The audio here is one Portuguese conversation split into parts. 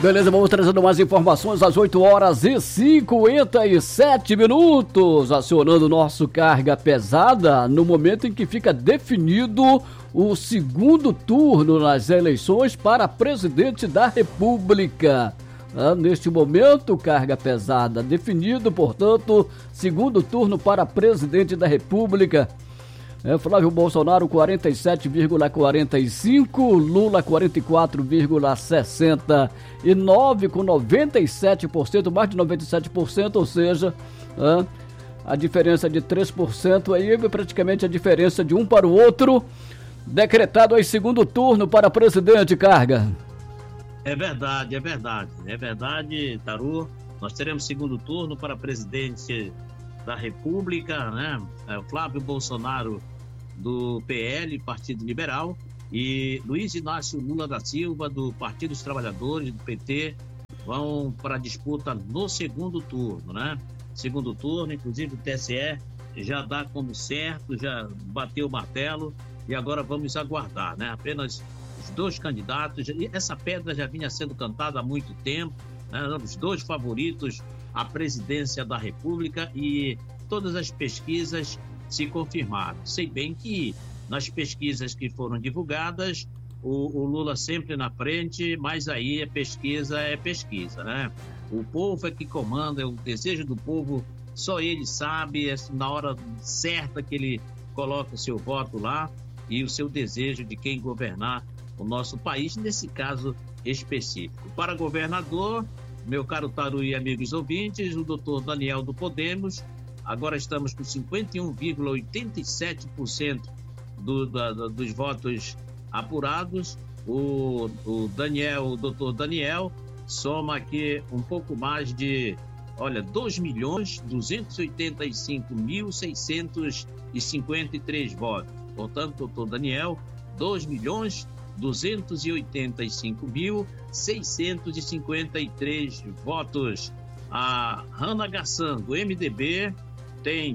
Beleza, vamos trazendo mais informações às 8h57, acionando nosso Carga Pesada, no momento em que fica definido o segundo turno nas eleições para presidente da República. Neste momento, Carga Pesada definido, portanto, segundo turno para presidente da República. Flávio Bolsonaro 47,45, Lula 44,69, com 97%, mais de 97%, ou seja, a diferença de 3% aí, praticamente a diferença de um para o outro, decretado aí segundo turno para presidente. Carga. É verdade, Taru, nós teremos segundo turno para presidente da República, né? Flávio Bolsonaro do PL, Partido Liberal, e Luiz Inácio Lula da Silva do Partido dos Trabalhadores, do PT, vão para a disputa no segundo turno, né? Segundo turno, inclusive o TSE já dá como certo, já bateu o martelo e agora vamos aguardar, né? Apenas os dois candidatos, e essa pedra já vinha sendo cantada há muito tempo, né? Os dois favoritos à presidência da República, e todas as pesquisas se confirmaram. Sei bem que nas pesquisas que foram divulgadas, o Lula sempre na frente, mas aí é pesquisa, né? O povo é que comanda, é o desejo do povo, só ele sabe, é na hora certa que ele coloca o seu voto lá e o seu desejo de quem governar o nosso país, nesse caso específico. Para governador, meu caro Taru e amigos ouvintes, o doutor Daniel do Podemos, agora estamos com 51,87% dos votos apurados. O doutor Daniel, soma aqui um pouco mais de, 2.285.653 votos. Portanto, doutor Daniel, 2.285.653 votos. A Hannah Gassan, do MDB, tem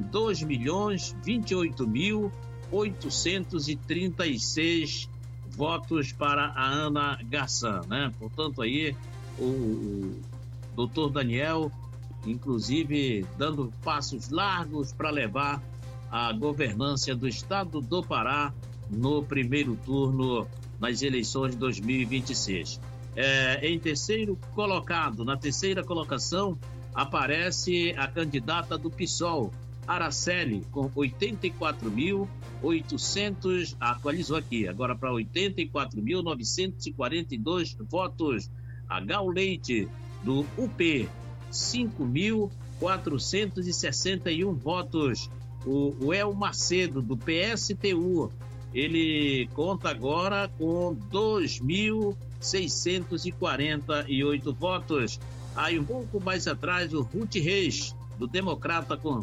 2.028.836 votos para a Hannah Gassan, né? Portanto, aí o doutor Daniel, inclusive, dando passos largos para levar a governância do estado do Pará no primeiro turno nas eleições de 2026. Em terceiro colocado, na terceira colocação, aparece a candidata do PSOL, Araceli, com 84.800, atualizou aqui, agora para 84.942 votos. A Gal Leite, do UP, 5.461 votos. O El Macedo, do PSTU, ele conta agora com 2.648 votos. Aí um pouco mais atrás, o Ruth Reis, do Democrata, com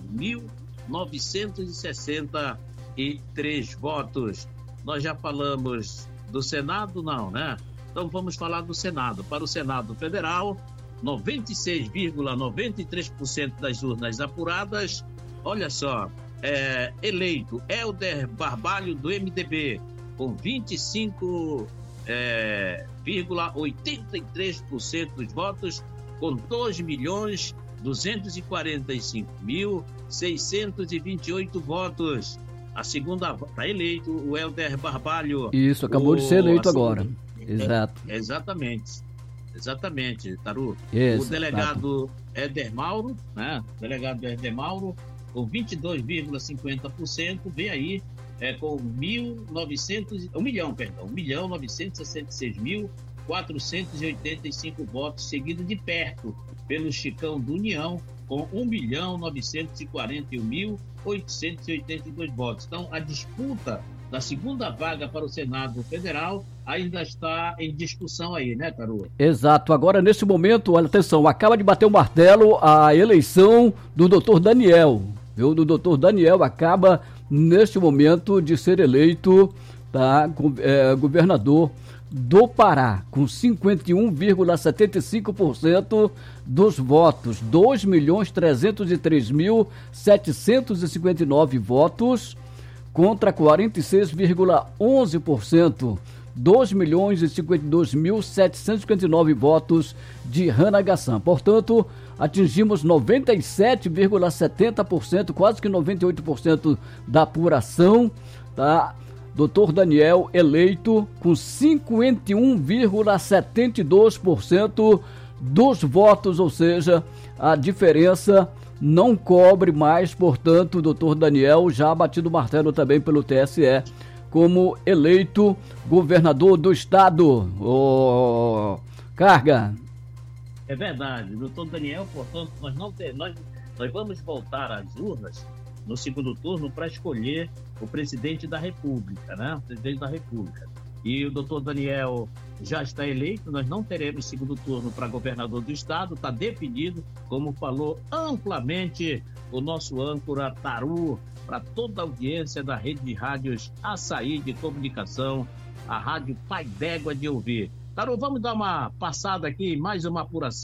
1.963 votos. Nós já falamos do Senado, não, né? Então vamos falar do Senado. Para o Senado Federal, 96,93% das urnas apuradas. Olha só, eleito Helder Barbalho, do MDB, com 25,83% dos votos, com 2.245.628 votos. A segunda, está eleito o Helder Barbalho. Isso, acabou de ser eleito agora. Exato. Exatamente, Taru. Isso, o delegado Éder Mauro, né? Delegado Éder Mauro, com 22,50%, vem aí com 1.966.485 votos, seguido de perto pelo Chicão do União, com 1.941.882 votos. Então, a disputa da segunda vaga para o Senado Federal ainda está em discussão aí, né, Taru? Exato. Agora, nesse momento, olha, atenção, acaba de bater o martelo a eleição do doutor Daniel. O doutor Daniel acaba, neste momento, de ser eleito governador do Pará, com 51,75% dos votos, 2.303.759 votos, contra 46,11% 2.052.759 votos de Hannah Gassan. Portanto, atingimos 97,70%, quase que 98% da apuração, tá? Doutor Daniel eleito com 51,72% dos votos, ou seja, a diferença não cobre mais, portanto, o doutor Daniel já batido o martelo também pelo TSE como eleito governador do estado. Carga. É verdade, doutor Daniel, portanto, nós vamos voltar às urnas no segundo turno para escolher o presidente da República, né? O presidente da República. E o doutor Daniel já está eleito, nós não teremos segundo turno para governador do estado, está definido, como falou amplamente o nosso âncora Taru, para toda a audiência da rede de rádios Açaí de Comunicação, a Rádio Pai d'Égua de Ouvir. Taru, vamos dar uma passada aqui, mais uma apuração.